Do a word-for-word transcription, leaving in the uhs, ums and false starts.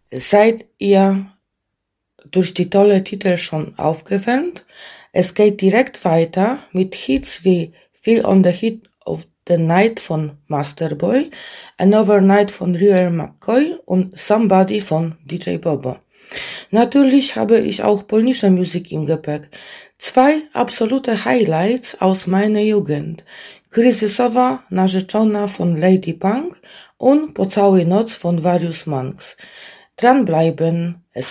Seid ihr durch die tolle Titel schon aufgewärmt? Es geht direkt weiter mit Hits wie Feel on the Heat of the Night von Masterboy, Another Night von Reuel McCoy und Somebody von D J Bobo. Natürlich habe ich auch polnische Musik im Gepäck. Zwei absolute Highlights aus meiner Jugend. Kryzysowa narzeczona von Lady Punk und Po całej noc von Various Monks. Dranbleiben, es